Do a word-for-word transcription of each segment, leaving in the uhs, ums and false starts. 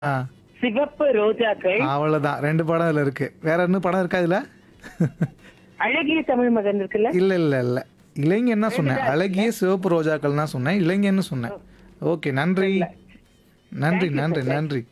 ஆ. சிவப்பு ரோஜாக்கள், அவ்வளோதான். ரெண்டு படம் இதுல இருக்கு. வேற என்ன படம் இருக்கா இதுல? அழகிய தமிழ் மகன் இருக்குல்ல? இல்ல, இல்ல, இல்ல. இளைஞன் தான் ரெண்டு சொன்னேன். தான் அழகிய சிவப்பு ரோஜாக்கள் தான் சொன்னேன். இளைஞன்னு சொன்னேன். ஓகே. நன்றி. இல்ல. நன்றி, Thank you, நன்றி, sir. Thank நன்றி.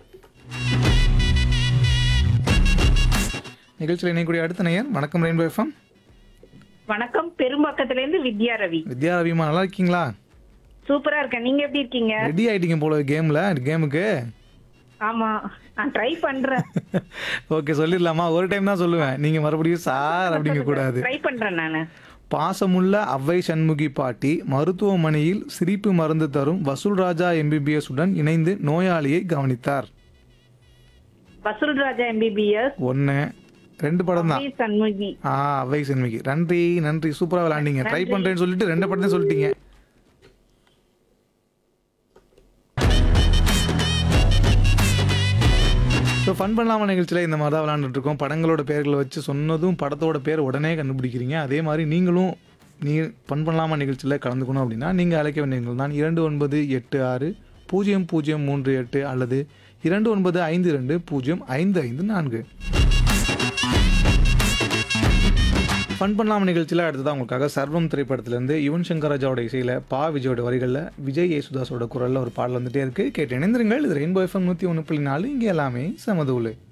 நிகழ்ச்சியில் இணையக்கூடிய அடுத்த நேயர் வணக்கம் ரெயின்போ எஃப்எம். வணக்கம், பெரும்பாக்கத்துல இருந்து வித்யா ரவி. வித்யா ரவிமா நல்லா இருக்கீங்களா? சூப்பரா இருக்கேன். நீங்க எப்படி இருக்கீங்க? ரெடி ஆயிட்டீங்க போல கேம்ல கேமுக்கு. ஆமா, நான் ட்ரை பண்றேன். ஓகே சொல்லிடலாமா? ஒரு டைம் தான் சொல்லுவேன். நீங்க மறுபடியும் சார் அப்படிங்க கூடாது. ட்ரை பண்றேன் நானு. பாசமுள்ள அவ்வை சண்முகி பாட்டி மருத்துவமனையில் சிரிப்பு மருந்து தரும் வசூல் ராஜா எம்பிபிஎஸ் உடன் இணைந்து நோயாளியை கவனித்தார். வசூல் ராஜா எம்பிபிஎஸ், ஒன்னு ரெண்டு படம் தான். சண்முகி. ஆ அவ்வை சண்முகி. நன்றி நன்றி சூப்பரா விளையாண்டீங்க. ட்ரை நன்றி. பண்றேன்னு சொல்லிட்டு ரெண்டு படத்தையும் சொல்லிட்டீங்க. ஸோ ஃபன் பண்ணலாமா நிகழ்ச்சியில் இந்த மாதிரி தான் விளாண்டுட்டு இருக்கோம். படங்களோட பேர்களை வச்சு சொன்னதும் படத்தோட பேர் உடனே கண்டுபிடிக்கிறீங்க. அதே மாதிரி நீங்களும் நீ ஃபன் பண்ணலாமா நிகழ்ச்சியில் கலந்துக்கணும் அப்படின்னா நீங்கள் அழைக்க வேண்டியவர்கள் தான் இரண்டு ஒன்பது எட்டு ஆறு பூஜ்ஜியம் பூஜ்ஜியம் மூன்று எட்டு அல்லது இரண்டு ஒன்பது ஐந்து ரெண்டு பூஜ்ஜியம் ஐந்து ஐந்து நான்கு. ஃபன் பண்ணலாம நிகழ்ச்சியில் அடுத்ததான் உங்களுக்காக சர்வம் திரைப்படத்திலேருந்து யுவன் சங்கர் ராஜாவோட இசையில் பா விஜயோட வரிகளில் விஜய் யேசுதாஸோட குரலில் ஒரு பாடல் வந்துட்டே இருக்குது. கேட்டு இணைந்திருங்கள். இது ரெயின்போ எஃப்எம் நூற்றி ஒன்று புள்ளி நாலு. இங்கே எல்லாமே சமதூளு.